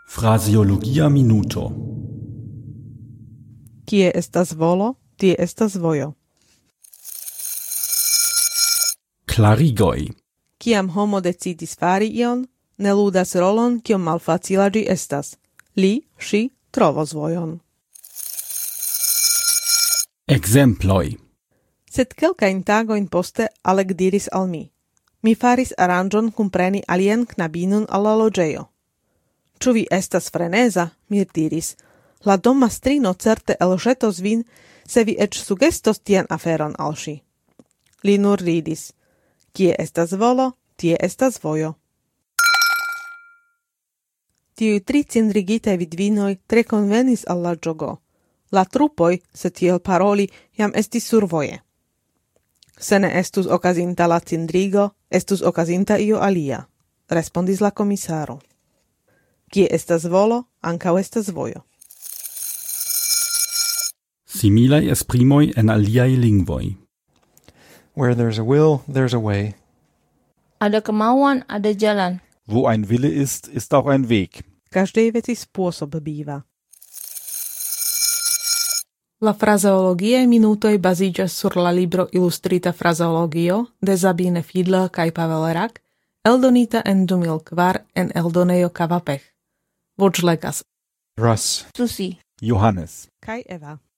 Fraseologia minuto. Kie estas volo, tie estas vojo. Klarigoj. Kiam homo decidis fari ion, ne ludas rolon, kiom malfacila ĝi estas. Li, ŝi trovos vojon. Ekzemploj. Sed kelkajn tagojn poste Alek diris al mi: Mi faris aranĝon kunpreni alian knabinon al la loĝejo. Ĉu vi estas freneza? Mi diris. La domastrino certe elĵetos vin, se vi eĉ sugestos tian aferon al ŝi. Li nur ridis. Kie estas volo, tie estas vojo. Tiuj 3 cindrigitaj vidvinoj tre konvenis al la ĝogo. La trupoj, se tiel paroli, jam estis survoje. Se ne estus okazinta la cindrigo, estus okazinta io alia, respondis la komisaro. Kie estas volo, ankaŭ estas vojo. Similaj esprimoj en aliaj lingvoj. Where there's a will, there's a way. Ada kemauan, ada jalan. Wo ein Wille ist, ist auch ein Weg. Každej veci spôsob býva. La frazeologiae minutoj baziĝas sur la libro Ilustrita frazeologio de Sabine Fiedler kaj Pavel Rak, eldonita en 2004 en eldonejo Kavapech. Voĉlegas Russ. Susi. Johannes. kaj Eva.